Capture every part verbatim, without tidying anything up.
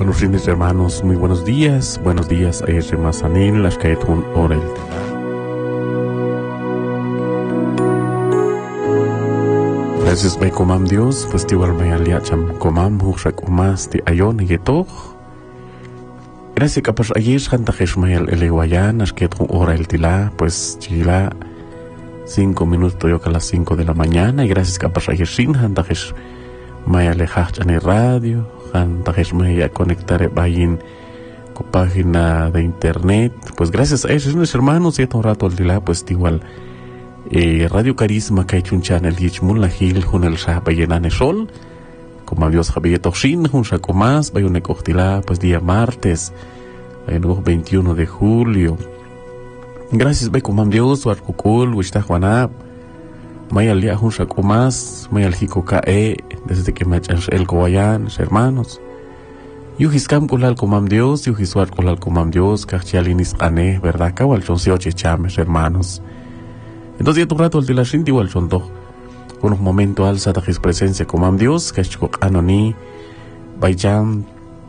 Buenos días, hermanos, muy buenos días. Buenos días, ayer Masanil, las que un hora el Gracias, bay comam Dios, pues igual me aliacham comam, hushak umas de ayon y todo. Gracias, capaz ayer jantajesh mayal eleguayan, las que un hora el tila, pues chila cinco minutos yo que a las cinco de la mañana. Y gracias, capaz ayer sin jantajesh mayal lejach en el radio. Jantajesh mayal conectar bayin con página de internet. Pues gracias a esos hermanos, y un rato el tila, pues igual. Eh, Radio Carisma que ha hecho un channel y hecho la gil con el shah bayenan sol como Dios Javier Toshin un saco más bayone coctila pues día martes el veintiuno de julio. Gracias bay como Dios war kukul wista juana mayal día un saco más mayal hiko kae desde que me echas el coayan hermanos yuhiskam kulal como Dios yuhiswar kulal como Dios kachalinis ane verdad kawal son sioche chames hermanos. Entonces, ya tu rato el de la gente igual son dos. Unos momentos alza de su presencia como am Dios, que es chico anoni, bayam,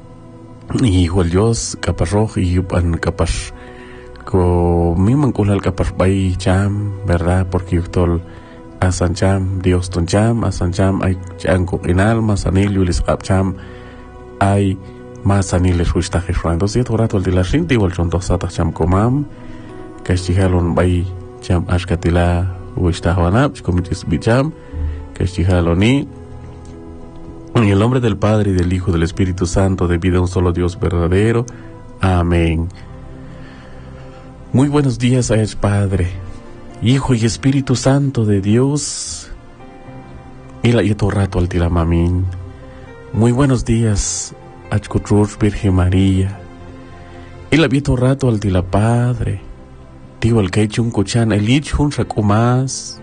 y igual Dios, capaz rojo, y yupan capaz, co mi manculal capaz bayam, ¿verdad? Porque yo tol asan jam, Dios ton jam, asan jam, hay jam con inal, masanil, yulis cap jam, hay masanil es huista jesua. Entonces, ya tu rato el de la gente igual son dos satas jam como am, que es chijalon bay. Jam ashkatila uishtahuanab, comitis bijam, que es chijaloni. En el nombre del Padre y del Hijo y del Espíritu Santo, de vida a un solo Dios verdadero. Amén. Muy buenos días a el Padre, Hijo y Espíritu Santo de Dios. Y la yeto rato al tilamamin. Muy buenos días a Chkutrur Virgen María. Y la yeto rato al tila Padre. Igual que hecho un cochan el ich un sacumas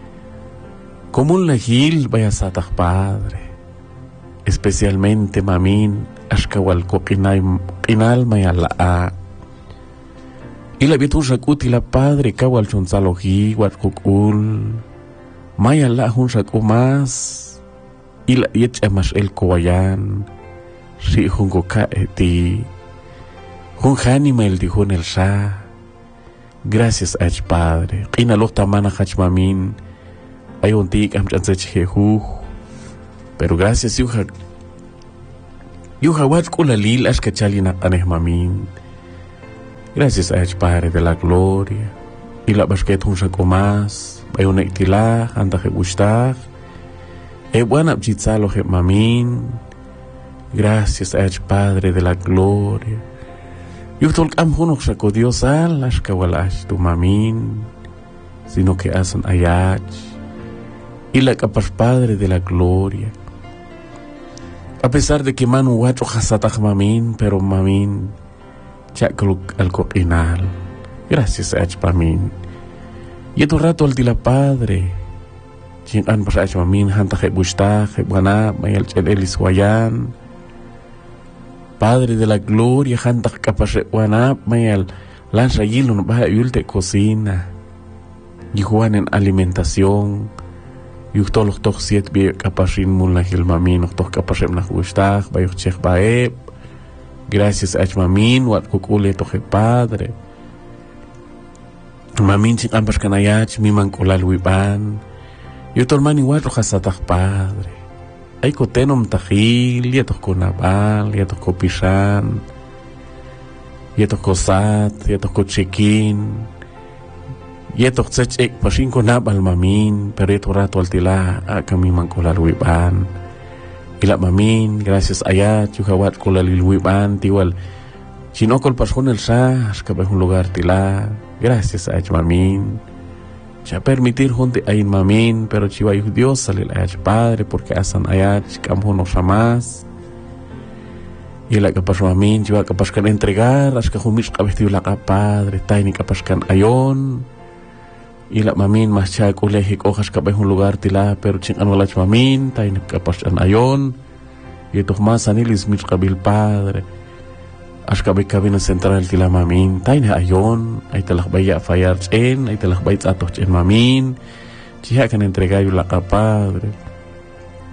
como un lejil vaya satach Padre, especialmente mamin ashkawal coquinay inal mayala a y la vietun sacuti la Padre kawal chonsaloji guarcukul mayala un sacumas y la yech amas el kowayan si jungo kaeti un hanima el dijun el sa. Gracias a Padre. Qina lo tamana hachmamin. Hay un tic am chansech jehu. Pero gracias yuha. Yuha wat kulalil ashkachalina anehmamin. Gracias a Padre de la gloria. Y la basquet un saco más. Hay un ectilah anda je gustar. E buena bjitzalo je mamin. Gracias a Padre de la gloria. Yo tol am hunok sako Dios al ashkawalash tu mamin, sino que hacen ayach y la capaz Padre de la gloria. A pesar de que manu wacho hasatach mamin, pero mamin chakluk al coquinal. Gracias a mamin. Y tu rato al dila Padre, chin an pasach mamin hanta je busta je buana mayal chel elis wayan. Padre de la gloria, janta capaz wanap mayal lanza yilun baja yulte cocina y juan en alimentación y todos los tox siete bi capazin mulla hilmamin tox capaz na gustag bayuch chech baeb. Gracias a mamin wat kukule toje Padre mamin sin ambas kanayach mi mankolal wiban yo tolmani wat hasatach Padre. Ay kotenom tahil, yatos ko nabal, yatos ko pisan, yatos ko sat, yatos ko chikin, yatos sech ek pasin ko nabal mamin, pero yato rato al tila kami mangkolalwiban. Ila mamin, gracias ayat, yuhawat kolalilwiban, tiwal, sinokol pasun el sa, skabay un lugar tila, gracias ayat mamin. Ya permitir junte ayin mamin, pero chivayu Dios salil ayach Padre, porque asan ayach kamho no jamás. Y la capaz mamin, chiva capaz kan entregar, as que humis kabestiu la Padre, taini capaz kan ayon. Y la mamin mas cha kulehik ojas kabeh un lugar tila, pero ching anwalach mamin, taini capaz kan ayon. Y eto mas anilis mis kabil Padre. As kabay kabina central tila mamin, tay na ayon, ay talak baya fayar chen, ay talak bayt atos chen mamin, chiha kan entregayo la Padre.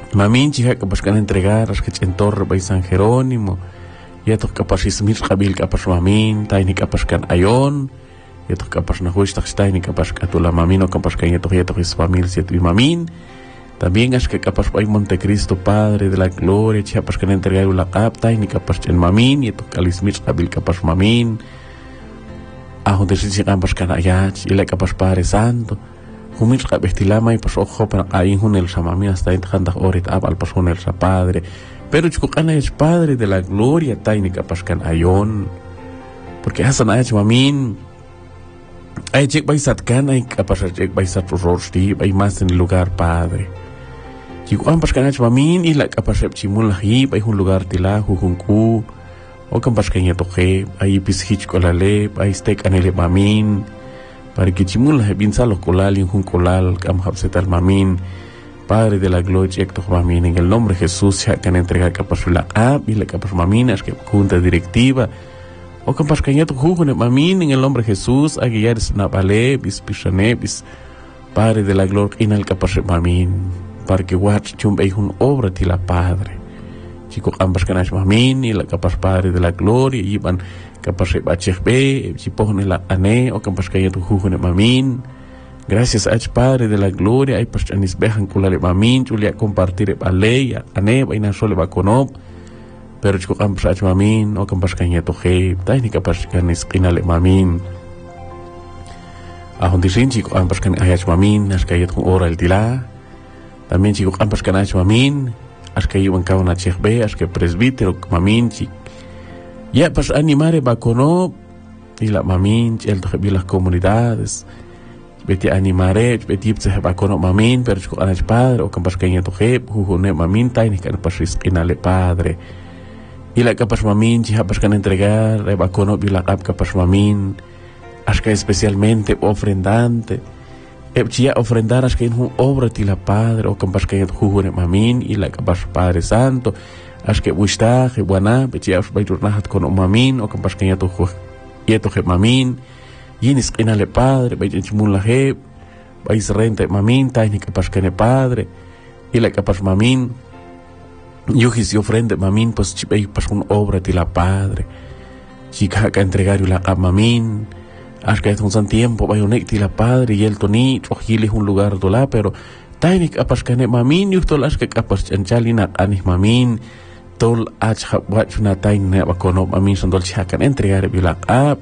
mamin chiha kapas kan entregar as que entor bay San Jerónimo yato kapas ismir qabil kapas mamin tayni kapas kan ayon yato kapas na huis tayni kapas katula mamin o kapas kan yato yato is famil siet mamin también as que kapas bay Montecristo Padre de la Gloria chiha pas kan entregar ula kap tayni kapas en mamin yato kalismir qabil kapas mamin aho desin kapas kan ayach ila kapas Padre Santo humir qabestilama y pas ojo para ahí hunel sa mami hasta intentando orit ab al pas hunel sa padre pero chico kana es Padre de la Gloria técnica pascan ayon porque hasan ayach mamin ay chek bay satkan ay kapasar chek bay sat rosti bay más en el lugar Padre chico am pascan ayach mamin y la kapasar chimul hi bay un lugar tila hujunku o kan pascan yatoke ay pishich kolale ay steak anele mamin para que chimul hebinsa los colal y un colal cam habsetal mamin Padre de la Gloria ecto mamin en el nombre de Jesús ya que han entregado capasula ab y la capas mamin es que junta directiva o capas cañato jugo mamin en el nombre de Jesús a guiar na vale bis pisane bis Padre de la Gloria en el capas mamin para que watch chum bay un obra de la Padre chico ambas canas mamin y la capas Padre de la Gloria y van kapas bacheh be si pohne la ane o kapas kaya tu hujune mamin gracias a Padre de la Gloria ay pas anis behan kulale mamin julia compartir bale ane vaina sole ba konob pero chico kapas ach mamin o kapas kaya tu he tai ni kapas kanis kinale mamin a hondisin chico kapas kan ayach mamin as kaya tu ora el tila también chico kapas kan ach mamin as kaya wan kauna cheh be as que presbítero mamin chico ya pas animare bacono y la mamin el de las comunidades beti animare beti se bacono mamin pero chico anach Padre o capas kanya to he jujune mamin tayni kan pas riskinale Padre y la capas mamin chi hapas kan entregar e bacono bila kap capas mamin asca especialmente ofrendante e chi ofrendar asca en un obra ti la Padre o capas kanya jujune mamin y la capas Padre Santo as que busta que buena bechiaf bay turnahat con mamin o campas que yato yato he mamin yinis qinale Padre bay chimula he bay rente mamin tayni capas que ne Padre y la capas mamin yujis y ofrende mamin pues chibay pas un obra de la Padre chica que entregar la cap mamin as que un san tiempo bay unek ti la Padre y el toni chojili un lugar dola pero tayni capas que ne mamin yuto las que capas chanchalina anis mamin tol ach wachuna tain ne bakono mamin sondol chakan entregar bilak ab